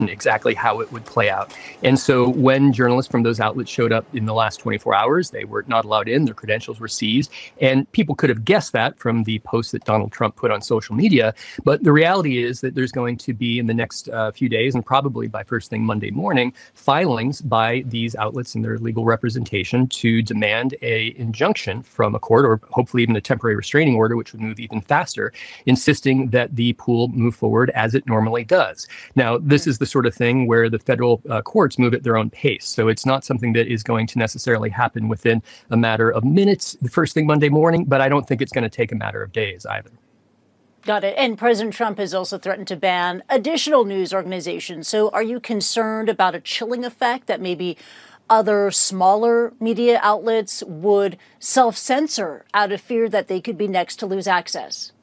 exactly how it would play out. And so when journalists from those outlets showed up in the last 24 hours, they were not allowed in, their credentials were seized. And people could have guessed that from the posts that Donald Trump put on social media. But the reality is that there's going to be in the next few days, and probably by first thing Monday morning, filings by these outlets and their legal representation to demand an injunction from a court, or hopefully even a temporary restraining order, which would move even faster, insisting that the pool move forward as it normally does. Now, this is the sort of thing where the federal courts move at their own pace. So it's not something that is going to necessarily happen within a matter of minutes the first thing Monday morning, but I don't think it's going to take a matter of days either. Got it. And President Trump has also threatened to ban additional news organizations. So are you concerned about a chilling effect that maybe other smaller media outlets would self-censor out of fear that they could be next to lose access?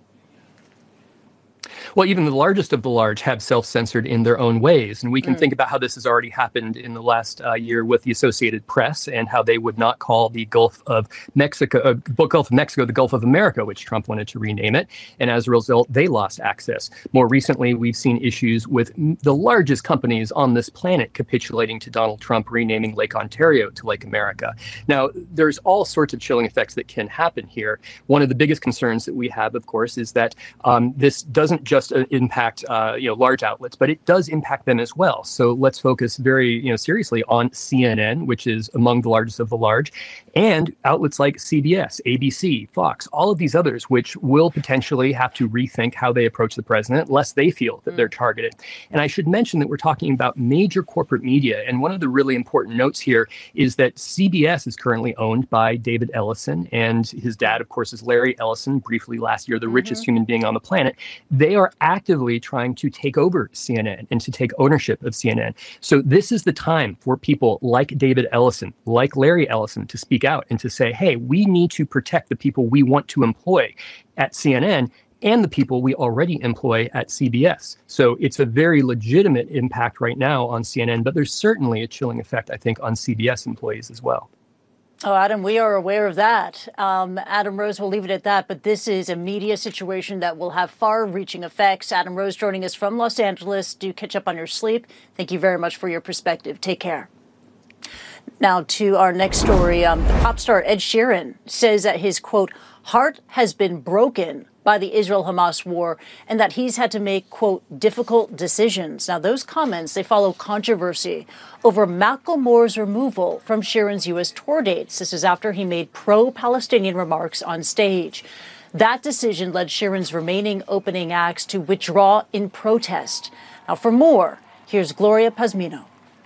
Well, even the largest of the large have self-censored in their own ways. And we can think about how this has already happened in the last year with the Associated Press and how they would not call the Gulf of Mexico, the Gulf of America, which Trump wanted to rename it. And as a result, they lost access. More recently, we've seen issues with the largest companies on this planet capitulating to Donald Trump renaming Lake Ontario to Lake America. Now, there's all sorts of chilling effects that can happen here. One of the biggest concerns that we have, of course, is that this doesn't just impact large outlets, but it does impact them as well. So let's focus very seriously on CNN, which is among the largest of the large, and outlets like CBS, ABC, Fox, all of these others, which will potentially have to rethink how they approach the president, lest they feel that they're targeted. And I should mention that we're talking about major corporate media. And one of the really important notes here is that CBS is currently owned by David Ellison, and his dad, of course, is Larry Ellison, briefly last year, the richest human being on the planet. They are actively trying to take over CNN and to take ownership of CNN. So this is the time for people like David Ellison, like Larry Ellison, to speak out and to say, hey, we need to protect the people we want to employ at CNN and the people we already employ at CBS. So it's a very legitimate impact right now on CNN, but there's certainly a chilling effect, I think, on CBS employees as well. Oh, Adam, we are aware of that. Adam Rose, we'll leave it at that. But this is a media situation that will have far-reaching effects. Adam Rose joining us from Los Angeles. Do catch up on your sleep. Thank you very much for your perspective. Take care. Now to our next story. The pop star Ed Sheeran says that his, quote, heart has been broken by the Israel-Hamas war and that he's had to make, quote, difficult decisions. Now, those comments, they follow controversy over Macklemore's removal from Sheeran's U.S. tour dates. This is after he made pro-Palestinian remarks on stage. That decision led Sheeran's remaining opening acts to withdraw in protest. Now, for more, here's Gloria Pazmino.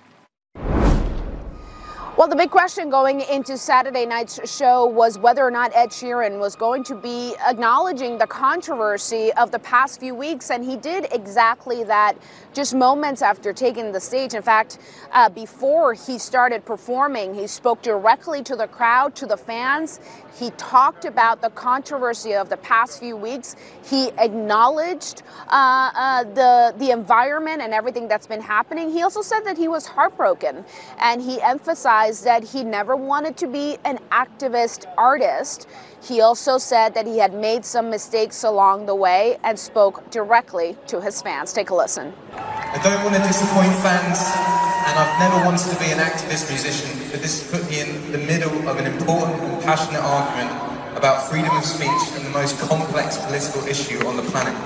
Well, the big question going into Saturday night's show was whether or not Ed Sheeran was going to be acknowledging the controversy of the past few weeks, and he did exactly that just moments after taking the stage. In fact, before he started performing, he spoke directly to the crowd, to the fans. He talked about the controversy of the past few weeks. He acknowledged the environment and everything that's been happening. He also said that he was heartbroken, and he emphasized that he never wanted to be an activist artist. He also said that he had made some mistakes along the way and spoke directly to his fans. Take a listen. I don't want to disappoint fans, and I've never wanted to be an activist musician, but this has put me in the middle of an important and passionate argument about freedom of speech and the most complex political issue on the planet.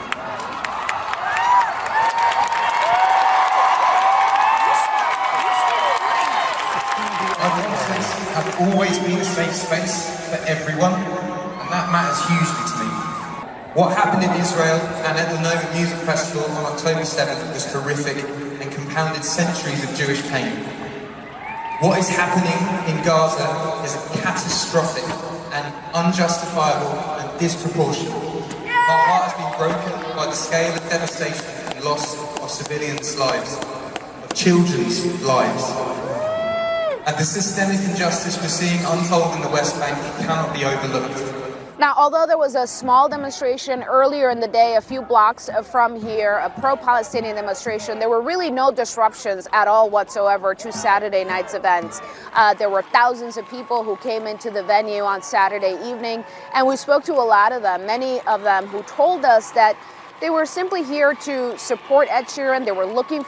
Have always been a safe space for everyone, and that matters hugely to me. What happened in Israel and at the Nova Music Festival on October 7th was horrific and compounded centuries of Jewish pain. What is happening in Gaza is catastrophic and unjustifiable and disproportionate. Our heart has been broken by the scale of devastation and loss of civilians' lives, of children's lives. And the systemic injustice we're seeing unfold in the West Bank cannot be overlooked. Now, although there was a small demonstration earlier in the day, a few blocks from here, a pro-Palestinian demonstration, there were really no disruptions at all whatsoever to Saturday night's events. There were thousands of people who came into the venue on Saturday evening, and we spoke to a lot of them, many of them who told us that They were simply here to support Ed Sheeran. They were looking